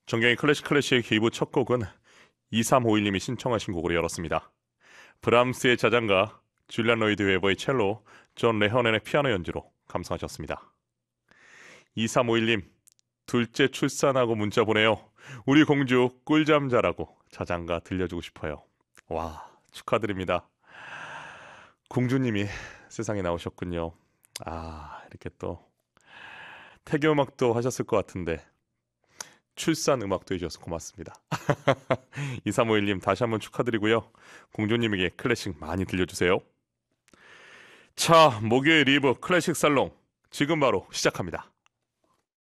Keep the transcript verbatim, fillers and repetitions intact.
정경의 클래식 클래식 이 부 첫 곡은 이삼오일님이 신청하신 곡으로 열었습니다. 브람스의 자장가, 줄리안 로이드 웨버의 첼로, 존 레허넨의 피아노 연주로 감상하셨습니다. 이삼오일님, 둘째 출산하고 문자 보내요. 우리 공주 꿀잠 자라고 자장가 들려주고 싶어요. 와, 축하드립니다. 공주님이 세상에 나오셨군요. 아, 이렇게 또 태교 음악도 하셨을 것 같은데 출산 음악도 해주셔서 고맙습니다. 이삼오일님 다시 한번 축하드리고요. 공주님에게 클래식 많이 들려주세요. 자, 목요일 이 부 클래식 살롱 지금 바로 시작합니다.